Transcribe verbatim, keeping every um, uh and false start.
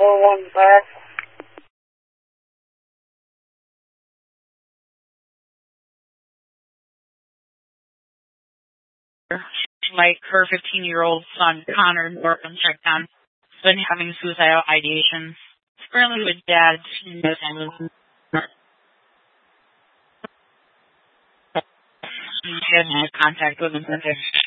four one five. Like her fifteen-year-old son, Connor Norton, checked on, has been having suicidal ideations. He's currently with dad. She knows I live in She hasn't had contact with him since